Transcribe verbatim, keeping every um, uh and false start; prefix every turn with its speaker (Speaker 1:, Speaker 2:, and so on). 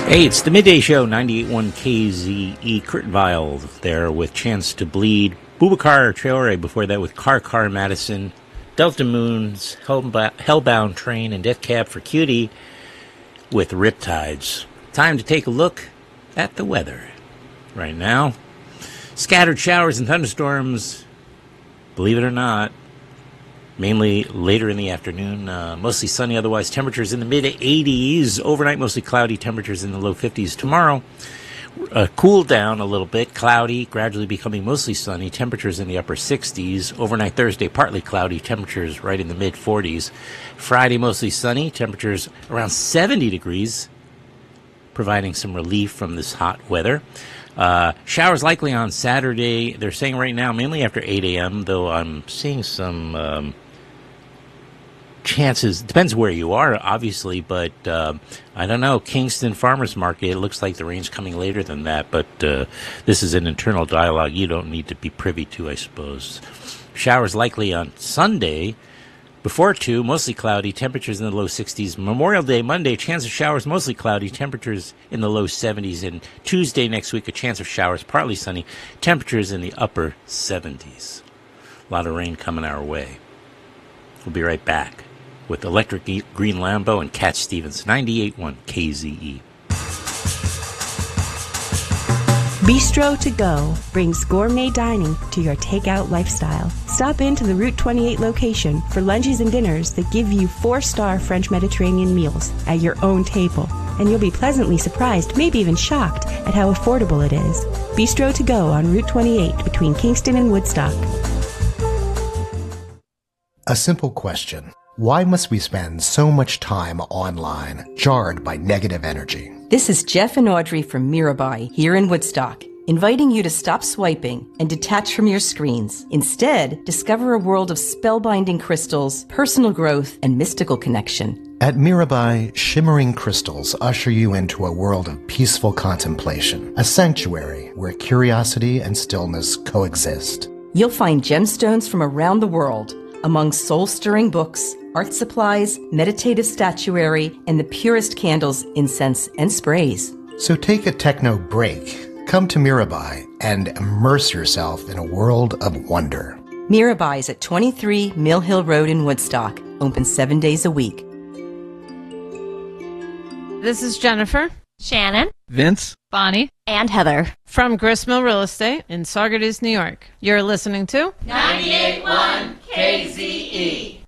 Speaker 1: Hey, it's the Midday Show, ninety-eight point one K Z E. Kurt Vile there with Chance to Bleed. Boubacar Traore before that with Car Car Madison. Delta Moon's Hellbound, Hellbound Train and Death Cab for Cutie with Riptides. Time to take a look at the weather right now. Scattered showers and thunderstorms, believe it or not, mainly later in the afternoon. Uh, mostly sunny, otherwise temperatures in the mid eighties. Overnight, mostly cloudy, temperatures in the low fifties. Tomorrow, uh, cool down a little bit, cloudy, gradually becoming mostly sunny, temperatures in the upper sixties. Overnight Thursday, partly cloudy, temperatures right in the mid forties. Friday, mostly sunny, temperatures around seventy degrees, providing some relief from this hot weather. Uh, showers likely on Saturday. They're saying right now mainly after eight a.m., though I'm seeing some um, chances. Depends where you are, obviously, but uh, I don't know. Kingston Farmers Market, it looks like the rain's coming later than that, but uh, this is an internal dialogue you don't need to be privy to, I suppose. Showers likely on Sunday. Before two, mostly cloudy, temperatures in the low sixties. Memorial Day, Monday, chance of showers, mostly cloudy, temperatures in the low seventies. And Tuesday next week, a chance of showers, partly sunny, temperatures in the upper seventies. A lot of rain coming our way. We'll be right back with Electric Green Lambo and Cat Stevens, ninety-eight point one K Z E.
Speaker 2: Bistro to Go brings gourmet dining to your takeout lifestyle. Stop into the Route twenty-eight location for lunches and dinners that give you four-star French Mediterranean meals at your own table. And you'll be pleasantly surprised, maybe even shocked, at how affordable it is. Bistro to Go on Route twenty-eight between Kingston and Woodstock.
Speaker 3: A simple question. Why must we spend so much time online, jarred by negative energy?
Speaker 4: This is Jeff and Audrey from Mirabai here in Woodstock, inviting you to stop swiping and detach from your screens. Instead, discover a world of spellbinding crystals, personal growth, and mystical connection.
Speaker 3: At Mirabai, shimmering crystals usher you into a world of peaceful contemplation, a sanctuary where curiosity and stillness coexist.
Speaker 4: You'll find gemstones from around the world, among soul-stirring books, art supplies, meditative statuary, and the purest candles, incense, and sprays.
Speaker 3: So take a techno break, come to Mirabai, and immerse yourself in a world of wonder.
Speaker 4: Mirabai is at twenty-three Mill Hill Road in Woodstock, open seven days a week.
Speaker 5: This is Jennifer,
Speaker 6: Shannon,
Speaker 7: Vince,
Speaker 6: Bonnie, and Heather
Speaker 5: from Gristmill Real Estate in Saugerties, New York. You're listening to
Speaker 8: ninety-eight point one K Z E.